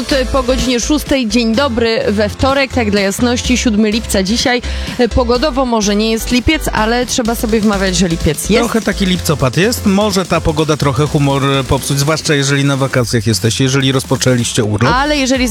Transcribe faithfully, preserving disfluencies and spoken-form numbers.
minut po godzinie szóstej. Dzień dobry we wtorek, tak dla jasności, siódmego lipca dzisiaj. Pogodowo może nie jest lipiec, ale trzeba sobie wmawiać, że lipiec jest. Trochę taki lipcopad jest. Może ta pogoda trochę humor popsuć, zwłaszcza jeżeli na wakacjach jesteście, jeżeli rozpoczęliście urlop. Ale jeżeli